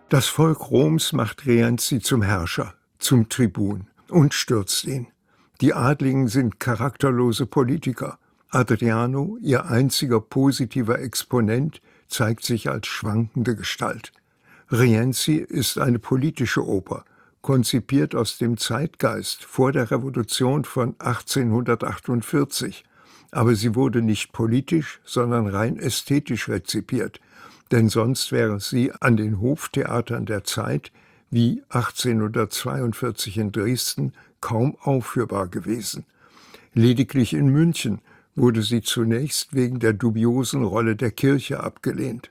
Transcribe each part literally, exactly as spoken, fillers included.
Das Volk Roms macht Rienzi zum Herrscher, zum Tribun und stürzt ihn. Die Adligen sind charakterlose Politiker. Adriano, ihr einziger positiver Exponent, zeigt sich als schwankende Gestalt. Rienzi ist eine politische Oper, konzipiert aus dem Zeitgeist vor der Revolution von achtzehnhundertachtundvierzig. Aber sie wurde nicht politisch, sondern rein ästhetisch rezipiert, denn sonst wäre sie an den Hoftheatern der Zeit, wie achtzehnhundertzweiundvierzig in Dresden, kaum aufführbar gewesen. Lediglich in München wurde sie zunächst wegen der dubiosen Rolle der Kirche abgelehnt.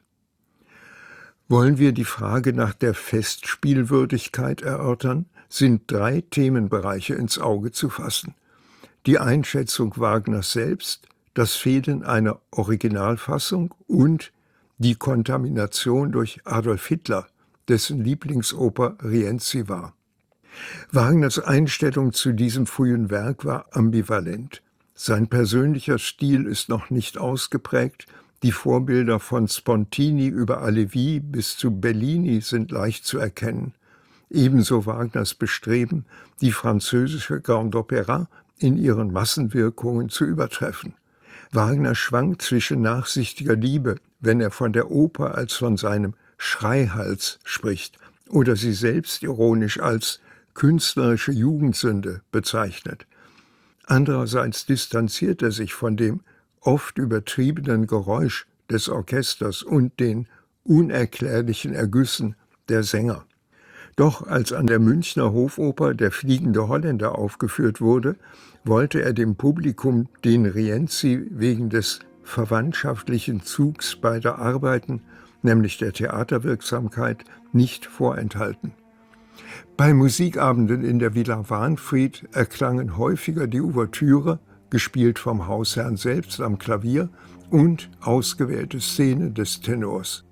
Wollen wir die Frage nach der Festspielwürdigkeit erörtern, sind drei Themenbereiche ins Auge zu fassen. Die Einschätzung Wagners selbst, das Fehlen einer Originalfassung und die Kontamination durch Adolf Hitler, dessen Lieblingsoper Rienzi war. Wagners Einstellung zu diesem frühen Werk war ambivalent. Sein persönlicher Stil ist noch nicht ausgeprägt, die Vorbilder von Spontini über Halévy bis zu Bellini sind leicht zu erkennen. Ebenso Wagners Bestreben, die französische Grande Opéra in ihren Massenwirkungen zu übertreffen. Wagner schwankt zwischen nachsichtiger Liebe, wenn er von der Oper als von seinem Schreihals spricht oder sie selbst ironisch als künstlerische Jugendsünde bezeichnet. Andererseits distanziert er sich von dem oft übertriebenen Geräusch des Orchesters und den unerklärlichen Ergüssen der Sänger. Doch als an der Münchner Hofoper Der fliegende Holländer aufgeführt wurde, wollte er dem Publikum den Rienzi wegen des verwandtschaftlichen Zugs beider Arbeiten, nämlich der Theaterwirksamkeit, nicht vorenthalten. Bei Musikabenden in der Villa Wahnfried erklangen häufiger die Ouvertüre, gespielt vom Hausherrn selbst am Klavier, und ausgewählte Szenen des Tenors.